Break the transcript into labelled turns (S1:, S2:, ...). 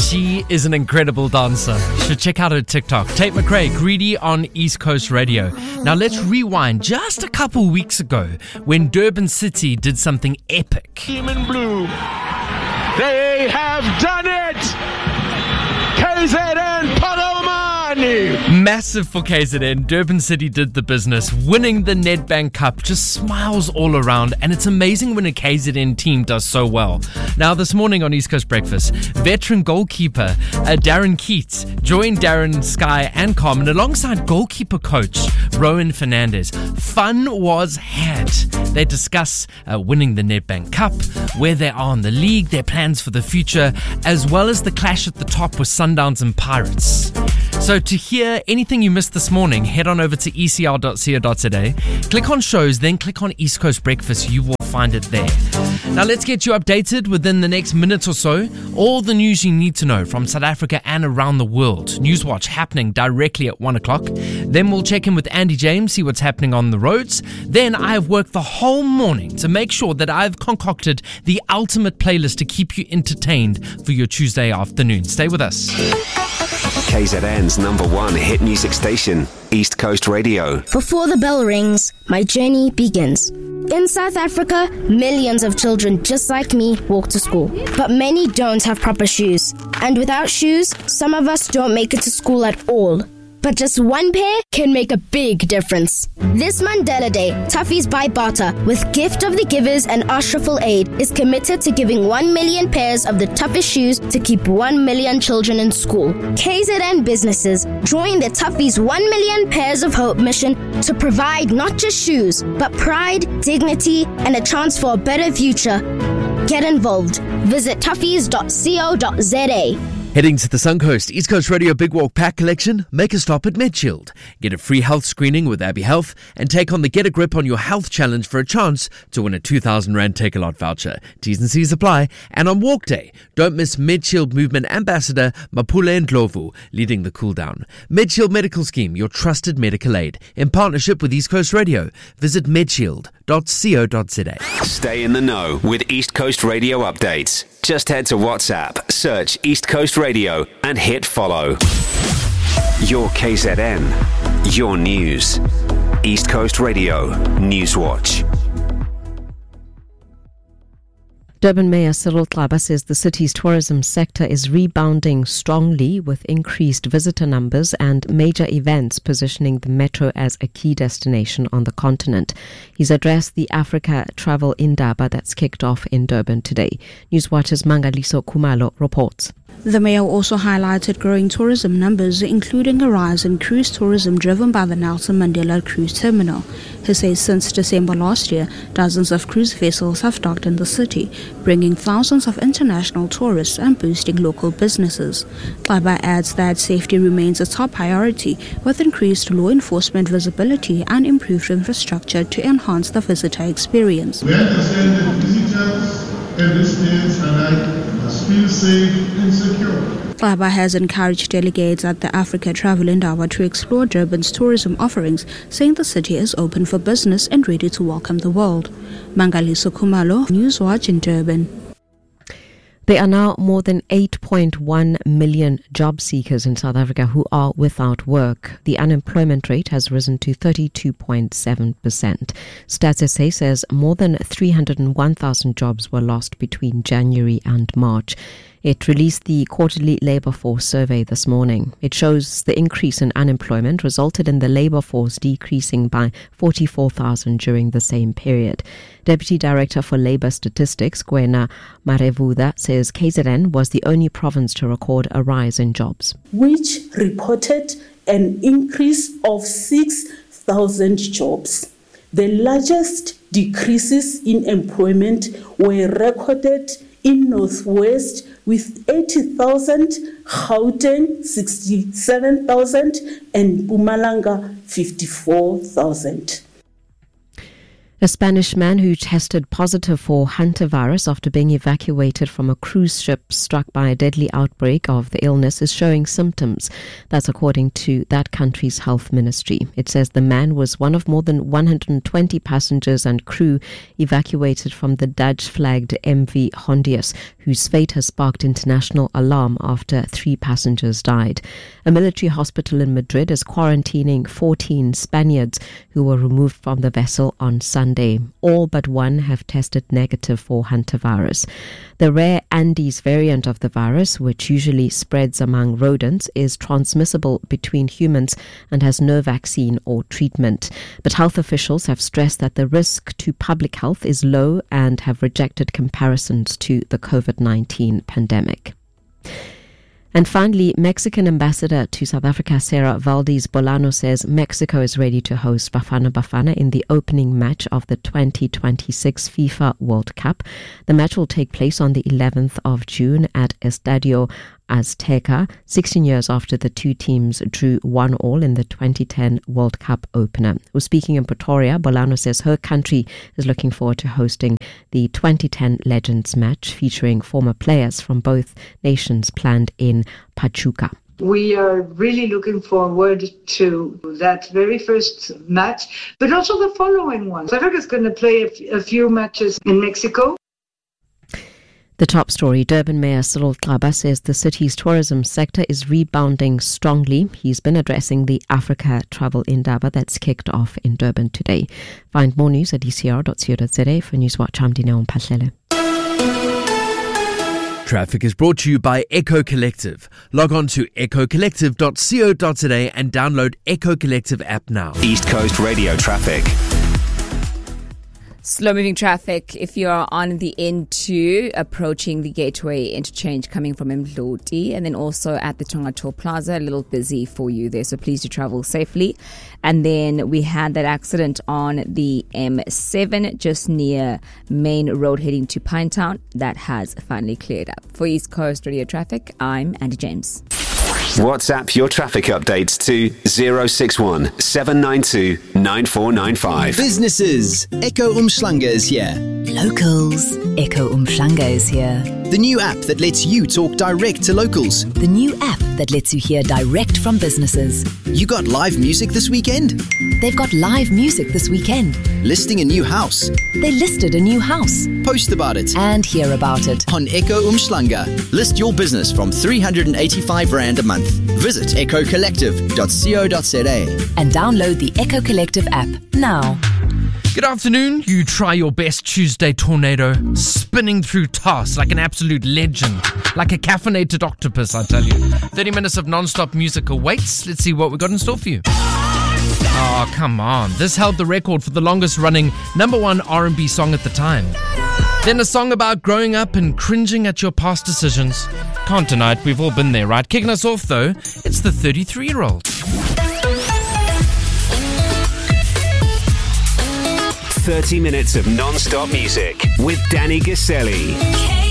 S1: She is an incredible dancer. Should check out her TikTok. Tate McRae, Greedy on East Coast Radio. Now let's rewind just a couple weeks ago when Durban City did something epic.
S2: Team in blue, they have done it! KZN Palomani!
S1: Massive for KZN. Durban City did the business, winning the Nedbank Cup. Just smiles all around, and it's amazing when a KZN team does so well. Now, this morning on East Coast Breakfast, veteran goalkeeper Darren Keats joined Darren, Sky and Carmen alongside goalkeeper coach Rowan Fernandez. Fun was had. They discuss winning the Nedbank Cup, where they are in the league, their plans for the future, as well as the clash at the top with Sundowns and Pirates. So to hear anything you missed this morning, head on over to ecr.co.za, click on shows, then click on East Coast Breakfast. You will find it there. Now let's get you updated within the next minute or so. All the news you need to know from South Africa and around the world. Newswatch happening directly at 1 o'clock. Then we'll check in with Andy James, see what's happening on the roads. Then I have worked the whole morning to make sure that I've concocted the ultimate playlist to keep you entertained for your Tuesday afternoon. Stay with us.
S3: KZN's #1 hit music station, East Coast Radio.
S4: Before the bell rings, my journey begins. In South Africa, millions of children just like me walk to school. But many don't have proper shoes. And without shoes, some of us don't make it to school at all. But just one pair can make a big difference. This Mandela Day, Toughies by Bata, with Gift of the Givers and Ashraful Aid, is committed to giving 1 million pairs of the toughest shoes to keep 1 million children in school. KZN businesses join the Toughies 1 million pairs of hope mission to provide not just shoes, but pride, dignity, and a chance for a better future. Get involved. Visit toughies.co.za.
S5: Heading to the Suncoast, East Coast Radio Big Walk Pack Collection, make a stop at MedShield. Get a free health screening with Abbey Health and take on the Get a Grip on Your Health Challenge for a chance to win a 2,000 Rand Take-A-Lot voucher. T's and C's apply. And on Walk Day, don't miss MedShield Movement Ambassador Mapule Ndlovu leading the cool down. MedShield Medical Scheme, your trusted medical aid. In partnership with East Coast Radio, visit medshield.co.za.
S3: Stay in the know with East Coast Radio updates. Just head to WhatsApp, search East Coast Radio and hit follow. Your KZN, your news. East Coast Radio Newswatch.
S6: Durban Mayor Cyril Xaba says the city's tourism sector is rebounding strongly with increased visitor numbers and major events positioning the metro as a key destination on the continent. He's addressed the Africa Travel Indaba that's kicked off in Durban today. Newswatch's Mangaliso Kumalo reports.
S7: The mayor also highlighted growing tourism numbers, including a rise in cruise tourism driven by the Nelson Mandela Cruise Terminal. He says since December last year, dozens of cruise vessels have docked in the city, bringing thousands of international tourists and boosting local businesses. Xaba adds that safety remains a top priority, with increased law enforcement visibility and improved infrastructure to enhance the visitor experience.
S8: We understand that visitors and residents alike must feel safe and secure.
S7: Xaba has encouraged delegates at the Africa Travel Indaba to explore Durban's tourism offerings, saying the city is open for business and ready to welcome the world. Mangaliso Kumalo, Newswatch in Durban.
S6: There are now more than 8.1 million job seekers in South Africa who are without work. The unemployment rate has risen to 32.7%. Stats SA says more than 301,000 jobs were lost between January and March. It released the quarterly labour force survey this morning. It shows the increase in unemployment resulted in the labour force decreasing by 44,000 during the same period. Deputy Director for Labour Statistics, Gwena Marevuda, says KZN was the only province to record a rise in jobs,
S9: which reported an increase of 6,000 jobs. The largest decreases in employment were recorded in Northwest with 80,000, Gauteng 67,000 and Mpumalanga 54,000.
S6: A Spanish man who tested positive for hantavirus after being evacuated from a cruise ship struck by a deadly outbreak of the illness is showing symptoms. That's according to that country's health ministry. It says the man was one of more than 120 passengers and crew evacuated from the Dutch-flagged MV Hondius, whose fate has sparked international alarm after 3 passengers died. A military hospital in Madrid is quarantining 14 Spaniards who were removed from the vessel on Sunday. All but one have tested negative for hantavirus. The rare Andes variant of the virus, which usually spreads among rodents, is transmissible between humans and has no vaccine or treatment. But health officials have stressed that the risk to public health is low and have rejected comparisons to the COVID-19 pandemic. And finally, Mexican ambassador to South Africa, Sarah Valdez Bolano, says Mexico is ready to host Bafana Bafana in the opening match of the 2026 FIFA World Cup. The match will take place on the 11th of June at Estadio Azteca, 16 years after the two teams drew 1-1 in the 2010 World Cup opener. Well, speaking in Pretoria, Bolano says her country is looking forward to hosting the 2010 Legends match featuring former players from both nations planned in Pachuca.
S10: We are really looking forward to that very first match, but also the following ones. South Africa is going to play a few matches in Mexico.
S6: The top story, Durban Mayor Cyril Xaba says the city's tourism sector is rebounding strongly. He's been addressing the Africa Travel Indaba that's kicked off in Durban today. Find more news at ecr.co.za. For Newswatch, I'm Dineo Mpahlele.
S5: Traffic is brought to you by Eco Collective. Log on to ecocollective.co.za and download Eco Collective app now.
S3: East Coast Radio traffic.
S11: Slow-moving traffic if you are on the N2 approaching the Gateway interchange coming from Mdloti, and then also at the Tonga Toll Plaza, a little busy for you there, so please do travel safely. And then we had that accident on the M7 just near Main Road heading to Pinetown. That has finally cleared up. For East Coast Radio Traffic, I'm Andy James.
S3: WhatsApp your traffic updates to 061 792 9495.
S12: Businesses, Echo Umhlanga is here.
S13: Locals, Echo Umhlanga is here.
S12: The new app that lets you talk direct to locals.
S13: The new app that lets you hear direct from businesses.
S12: You got live music this weekend?
S13: They've got live music this weekend.
S12: Listing a new house?
S13: They listed a new house.
S12: Post about it.
S13: And hear about it.
S12: On Echo Umhlanga. List your business from 385 Rand a month. Visit ecocollective.co.za
S13: and download the Echo Collective app now.
S1: Good afternoon. You try your best Tuesday tornado, spinning through tasks like an absolute legend, like a caffeinated octopus, I tell you. 30 minutes of non-stop music awaits. Let's see what we got in store for you. Oh, come on. This held the record for the longest running #1 R&B song at the time. Then a song about growing up and cringing at your past decisions. Can't deny it, we've all been there, right? Kicking us off, though, it's the 33-year-old.
S3: 30 minutes of non-stop music with Danny Gaselli.